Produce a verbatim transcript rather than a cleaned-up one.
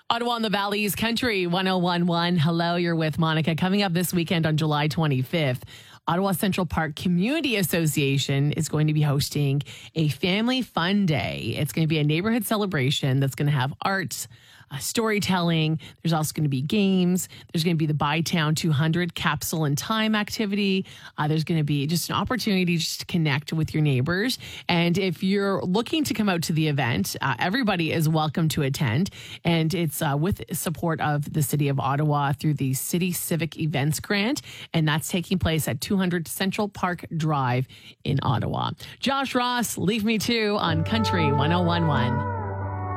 Ottawa and the Valley's Country one oh one one. Hello, you're with Monica. Coming up this weekend on July twenty-fifth, Ottawa Central Park Community Association is going to be hosting a family fun day. It's going to be a neighborhood celebration that's going to have arts, uh, storytelling. There's also going to be games. There's going to be the Bytown two hundred capsule and time activity. Uh, there's going to be just an opportunity just to connect with your neighbors. And if you're looking to come out to the event, uh, everybody is welcome to attend. And it's uh, with support of the City of Ottawa through the City Civic Events Grant. And that's taking place at two hundred Central Park Drive in Ottawa. Josh Ross, Leave Me To on Country one oh one one.